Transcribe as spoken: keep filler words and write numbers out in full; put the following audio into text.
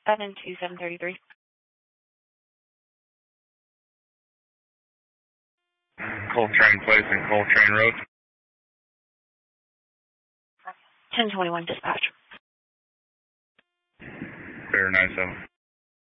seven two seven three three. Coltrane Place and Coltrane Road. ten twenty-one dispatch. Fair nine seven.